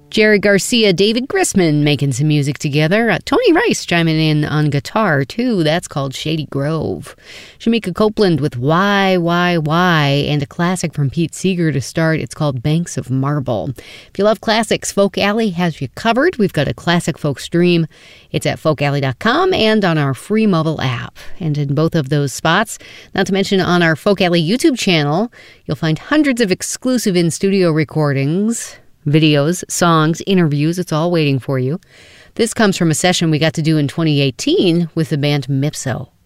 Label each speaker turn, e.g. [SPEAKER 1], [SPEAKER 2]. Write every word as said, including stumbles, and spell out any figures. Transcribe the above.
[SPEAKER 1] Jerry Garcia, David Grisman making some music together. Uh, Tony Rice chiming in on guitar, too. That's called Shady Grove. Shamika Copeland with Why, Why, Why, and a classic from Pete Seeger to start. It's called Banks of Marble. If you love classics, Folk Alley has you covered. We've got a classic folk stream. It's at folk alley dot com and on our free mobile app. And in both of those spots, not to mention on our Folk Alley YouTube channel, you'll find hundreds of exclusive in-studio recordings, videos, songs, interviews. It's all waiting for you. This comes from a session we got to do in twenty eighteen with the band Mipso.